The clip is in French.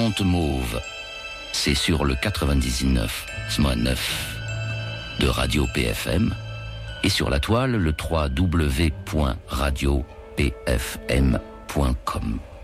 Conte Mauve. C'est sur le 99.9 de Radio PFM et sur la toile le www.radiopfm.com.